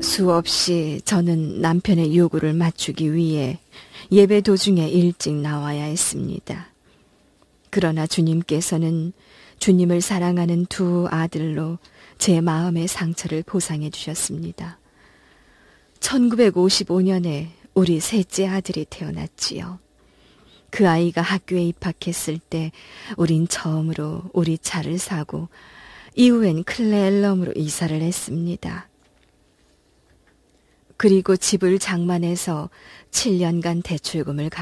수없이 저는 남편의 요구를 맞추기 위해 예배 도중에 일찍 나와야 했습니다. 그러나 주님께서는 주님을 사랑하는 두 아들로 제 마음의 상처를 보상해 주셨습니다. 1955년에 우리 셋째 아들이 태어났지요. 그 아이가 학교에 입학했을 때 우린 처음으로 우리 차를 사고 이후엔 클레앨럼으로 이사를 했습니다. 그리고 집을 장만해서 7년간 대출금을